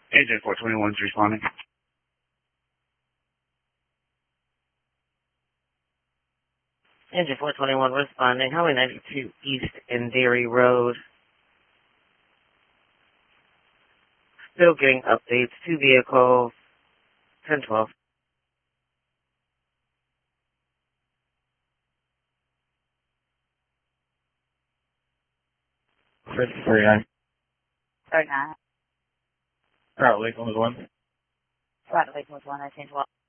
Agent 421 is responding. Engine 421 responding. Highway 92 East and Dairy Road. Still getting updates. 2 vehicles. 1012. Chris 39. 39. Trout Lake was 1. Trout Lake was 1, 1012.